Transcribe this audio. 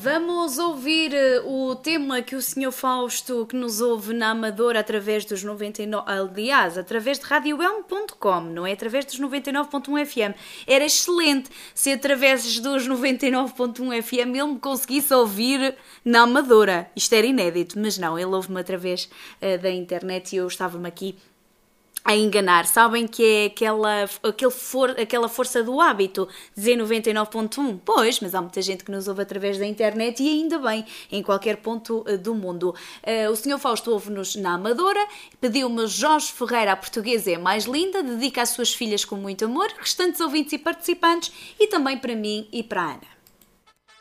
Vamos ouvir o tema que o Sr. Fausto, que nos ouve na Amadora através dos 99, aliás, através de radioelm.com, não é através dos 99.1 FM. Era excelente se através dos 99.1 FM ele me conseguisse ouvir na Amadora. Isto era inédito, mas não, ele ouve-me através da internet e eu estava-me aqui a enganar. Sabem que é aquela força do hábito, dizer 99.1. Pois, mas há muita gente que nos ouve através da internet e ainda bem, em qualquer ponto do mundo. O Sr. Fausto ouve-nos na Amadora, pediu-me Jorge Ferreira, a portuguesa é mais linda, dedica às suas filhas com muito amor, restantes ouvintes e participantes e também para mim e para a Ana.